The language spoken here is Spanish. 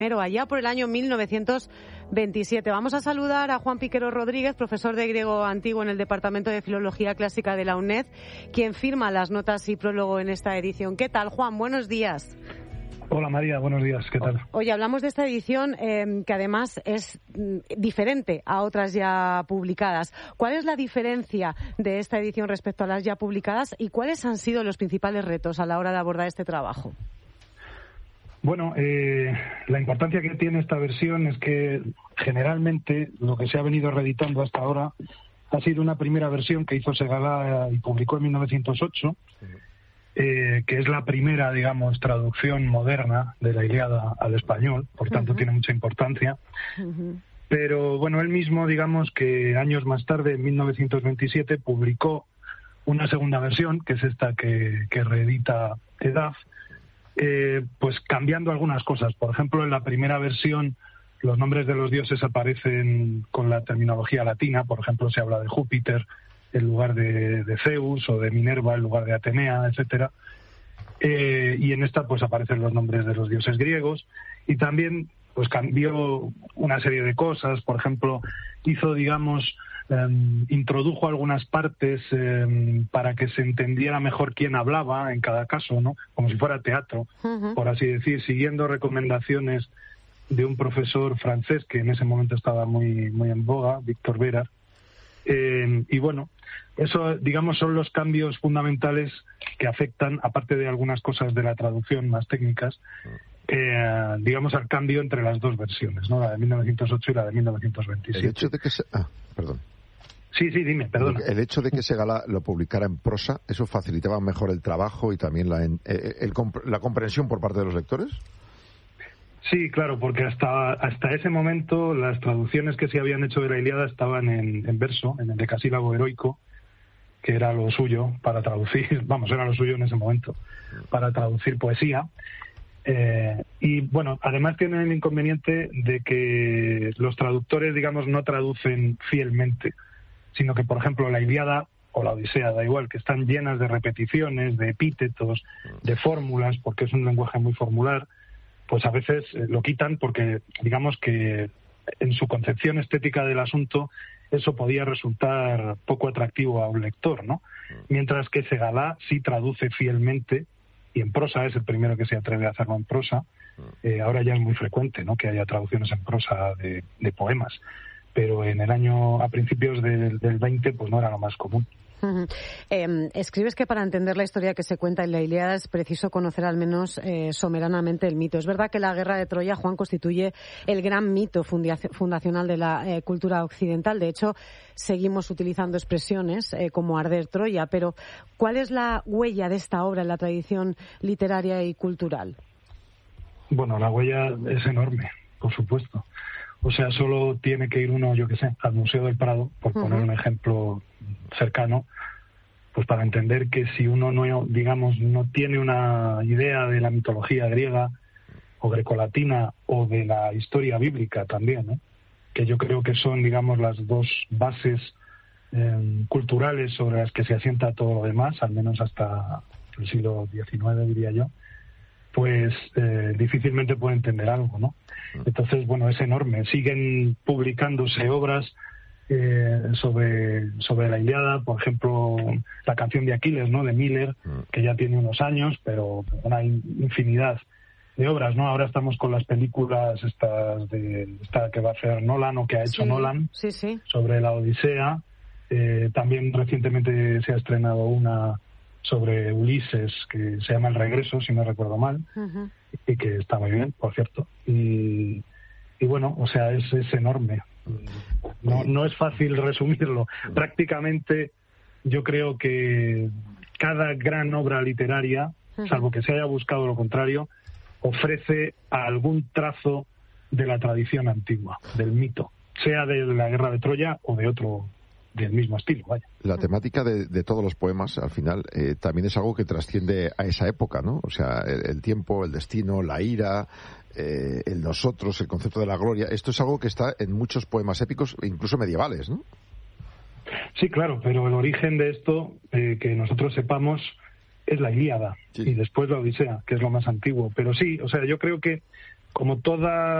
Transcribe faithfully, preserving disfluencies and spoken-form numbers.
Pero allá por el año mil novecientos veintisiete. Vamos a saludar a Juan Piquero Rodríguez, profesor de griego antiguo en el Departamento de Filología Clásica de la UNED, quien firma las notas y prólogo en esta edición. ¿Qué tal, Juan? Buenos días. Hola María, buenos días, ¿qué tal? Oye, hablamos de esta edición eh, que además es mm, diferente a otras ya publicadas. ¿Cuál es la diferencia de esta edición respecto a las ya publicadas y cuáles han sido los principales retos a la hora de abordar este trabajo? Bueno, eh, la importancia que tiene esta versión es que generalmente lo que se ha venido reeditando hasta ahora ha sido una primera versión que hizo Segala y publicó en mil novecientos ocho, eh, que es la primera, digamos, traducción moderna de la Ilíada al español, por tanto uh-huh. tiene mucha importancia. Uh-huh. Pero bueno, él mismo, digamos que años más tarde, en mil novecientos veintisiete, publicó una segunda versión, que es esta que, que reedita Edaf, Eh, pues cambiando algunas cosas. Por ejemplo, en la primera versión los nombres de los dioses aparecen con la terminología latina. Por ejemplo, se habla de Júpiter en lugar de, de Zeus, o de Minerva en lugar de Atenea, etcétera. Eh, y en esta pues aparecen los nombres de los dioses griegos. Y también pues cambió una serie de cosas. Por ejemplo, hizo, digamos, Um, introdujo algunas partes um, para que se entendiera mejor quién hablaba en cada caso, ¿no? Como si fuera teatro, uh-huh. por así decir, siguiendo recomendaciones de un profesor francés que en ese momento estaba muy muy en boga, Víctor Vera. Eh, y bueno, eso, digamos, son los cambios fundamentales que afectan, aparte de algunas cosas de la traducción más técnicas, eh, digamos, al cambio entre las dos versiones, ¿no? La de mil novecientos ocho y la de mil novecientos veintisiete. El hecho de que se... Ah, perdón. Sí, sí, dime, perdona. El hecho de que Segala lo publicara en prosa, ¿eso facilitaba mejor el trabajo y también la, el, el, la comprensión por parte de los lectores? Sí, claro, porque hasta hasta ese momento las traducciones que se habían hecho de la Ilíada estaban en, en verso, en el decasílabo heroico, que era lo suyo para traducir, vamos, era lo suyo en ese momento, para traducir poesía. Eh, y bueno, además tiene el inconveniente de que los traductores, digamos, no traducen fielmente, sino que, por ejemplo, la Ilíada o la Odisea, da igual, que están llenas de repeticiones, de epítetos, de fórmulas, porque es un lenguaje muy formular, pues a veces lo quitan porque, digamos que en su concepción estética del asunto, eso podía resultar poco atractivo a un lector, ¿no? Mientras que Segala sí traduce fielmente, y en prosa, es el primero que se atreve a hacerlo en prosa. Eh, ahora ya es muy frecuente, ¿no?, que haya traducciones en prosa de, de poemas. Pero en el año, a principios del, del veinte, pues no era lo más común. Uh-huh. Eh, escribes que para entender la historia que se cuenta en la Ilíada es preciso conocer al menos eh, someranamente el mito. Es verdad que la guerra de Troya, Juan, constituye el gran mito fundacional de la eh, cultura occidental. De hecho, seguimos utilizando expresiones eh, como arder Troya, pero ¿cuál es la huella de esta obra en la tradición literaria y cultural? Bueno, la huella es enorme, por supuesto. O sea, solo tiene que ir uno, yo qué sé, al Museo del Prado, por uh-huh. poner un ejemplo cercano, pues para entender que si uno no, digamos, no tiene una idea de la mitología griega o grecolatina o de la historia bíblica también, ¿eh? que yo creo que son, digamos, las dos bases eh, culturales sobre las que se asienta todo lo demás, al menos hasta el siglo diecinueve, diría yo, pues eh, difícilmente puede entender algo, ¿no? Entonces, bueno, es enorme. Siguen publicándose obras eh, sobre sobre la Ilíada, por ejemplo, la canción de Aquiles, ¿no?, de Miller, que ya tiene unos años, pero una infinidad de obras, ¿no? Ahora estamos con las películas estas de esta que va a hacer Nolan o que ha hecho sí, Nolan sí, sí. sobre la Odisea. Eh, también recientemente se ha estrenado una sobre Ulises, que se llama El Regreso, si no recuerdo mal, uh-huh. y que está muy bien, por cierto. Y, y bueno, o sea, es, es enorme. No, no es fácil resumirlo. Prácticamente yo creo que cada gran obra literaria, uh-huh. salvo que se haya buscado lo contrario, ofrece algún trazo de la tradición antigua, del mito, sea de la guerra de Troya o de otro del mismo estilo, vaya. La temática de, de todos los poemas, al final, eh, también es algo que trasciende a esa época, ¿no? O sea, el, el tiempo, el destino, la ira, eh, el nosotros, el concepto de la gloria. Esto es algo que está en muchos poemas épicos, incluso medievales, ¿no? Sí, claro, pero el origen de esto, eh, que nosotros sepamos, es la Ilíada, sí. y después la Odisea, que es lo más antiguo. Pero sí, o sea, yo creo que como toda